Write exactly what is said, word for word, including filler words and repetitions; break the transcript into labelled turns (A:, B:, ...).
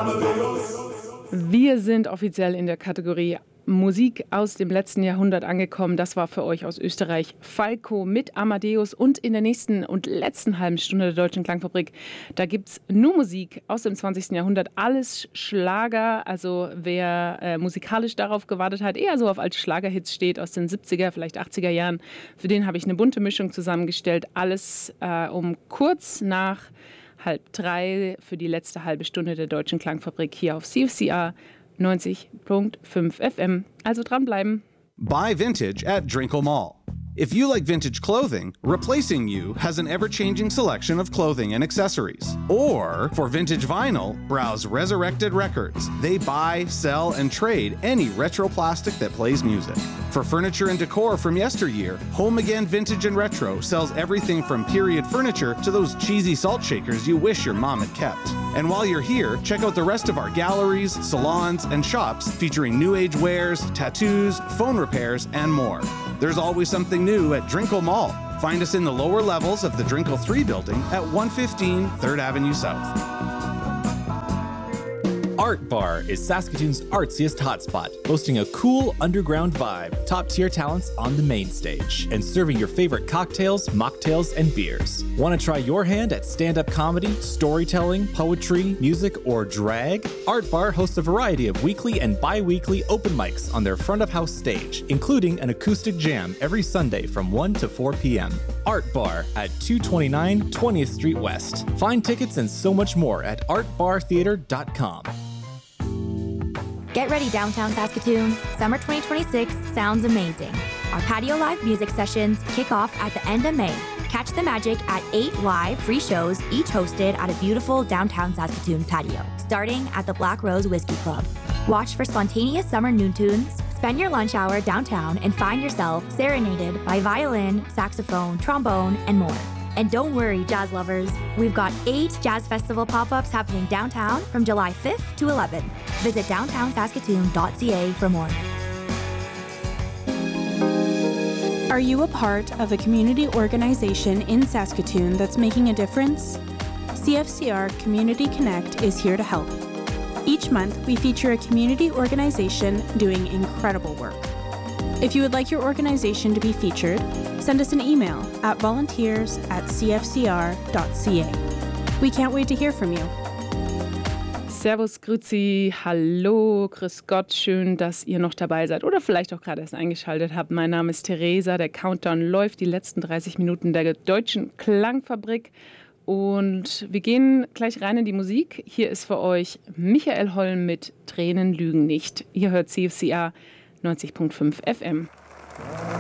A: Wir sind offiziell in der Kategorie Musik aus dem letzten Jahrhundert angekommen. Das war für euch aus Österreich Falco mit Amadeus. Und in der nächsten und letzten halben Stunde der Deutschen Klangfabrik, da gibt es nur Musik aus dem zwanzigsten Jahrhundert. Alles Schlager. Also wer äh, musikalisch darauf gewartet hat, eher so auf alte Schlagerhits steht aus den siebziger, vielleicht achtziger Jahren, für den habe ich eine bunte Mischung zusammengestellt. Alles äh, um kurz nach halb drei für die letzte halbe Stunde der Deutschen Klangfabrik hier auf C F C R neunzig Komma fünf F M. Also dranbleiben.
B: Buy vintage at Drinkle Mall. If you like vintage clothing, Replacing You has an ever-changing selection of clothing and accessories. Or, for vintage vinyl, browse Resurrected Records. They buy, sell, and trade any retro plastic that plays music. For furniture and decor from yesteryear, Home Again Vintage and Retro sells everything from period furniture to those cheesy salt shakers you wish your mom had kept. And while you're here, check out the rest of our galleries, salons, and shops featuring new age wares, tattoos, phone repairs, and more. There's always something new at Drinkle Mall. Find us in the lower levels of the Drinkle three building at one fifteen third Avenue South.
C: Art Bar is Saskatoon's artsiest hotspot, boasting a cool underground vibe, top-tier talents on the main stage, and serving your favorite cocktails, mocktails, and beers. Want to try your hand at stand-up comedy, storytelling, poetry, music, or drag? Art Bar hosts a variety of weekly and bi-weekly open mics on their front-of-house stage, including an acoustic jam every Sunday from one to four p.m. Art Bar at two twenty-nine twentieth Street West. Find tickets and so much more at art bar theater dot com.
D: Get ready, downtown Saskatoon. Summer twenty twenty-six sounds amazing. Our patio live music sessions kick off at the end of May. Catch the magic at eight live free shows, each hosted at a beautiful downtown Saskatoon patio, starting at the Black Rose Whiskey Club. Watch for spontaneous summer noon tunes, spend your lunch hour downtown, and find yourself serenaded by violin, saxophone, trombone, and more. And don't worry, jazz lovers, we've got eight Jazz Festival pop-ups happening downtown from July fifth to eleventh. Visit downtown saskatoon dot c a for more.
E: Are you a part of a community organization in Saskatoon that's making a difference? C F C R Community Connect is here to help. Each month, we feature a community organization doing incredible work. If you would like your organization to be featured, send us an email at volunteers at c f c r dot c a. We can't wait to hear from you.
A: Servus, Grüezi, hallo, grüß Gott, schön, dass ihr noch dabei seid oder vielleicht auch gerade erst eingeschaltet habt. Mein Name ist Theresa, der Countdown läuft, die letzten dreißig Minuten der Deutschen Klangfabrik. Und wir gehen gleich rein in die Musik. Hier ist für euch Michael Holm mit Tränen lügen nicht. Ihr hört C F C R neunzig Komma fünf F M.